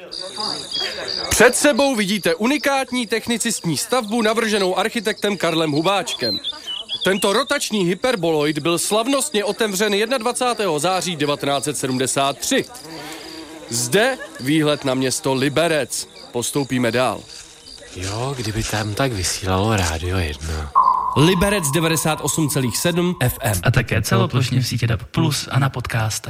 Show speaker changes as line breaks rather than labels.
Před sebou vidíte unikátní technicistní stavbu navrženou architektem Karlem Hubáčkem. Tento rotační hyperboloid byl slavnostně otevřen 21. září 1973. Zde výhled na město Liberec. Postoupíme dál.
Jo, kdyby tam tak vysílalo Rádio 1.
Liberec 98,7 FM.
A také celoplošně v sítě DAB+ a na podcastech.